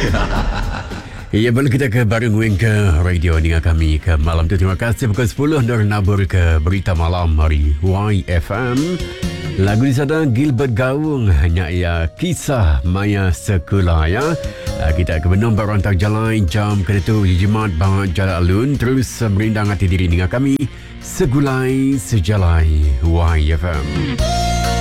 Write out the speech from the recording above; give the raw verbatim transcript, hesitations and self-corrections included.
Ya, balik kita ke Bareng Wing ke radio dengan kami ke malam tu. Terima kasih pukul sepuluh Nur Nabur ke Berita Malam hari Y F M. Lagu di sana Gilbert Gawung, hanya ya kisah maya sekolah ya. Kita ke Benung Berontak Jalan jam ketujuh Jimat Bangat Jalan Alun. Terus merindang hati diri dengan kami Segulai Sejalai Y F M.